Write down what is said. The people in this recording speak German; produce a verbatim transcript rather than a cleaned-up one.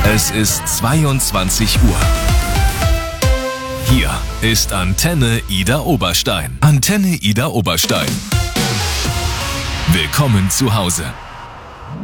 Es ist zweiundzwanzig Uhr. Hier ist Antenne Ida Oberstein. Antenne Ida Oberstein. Willkommen zu Hause.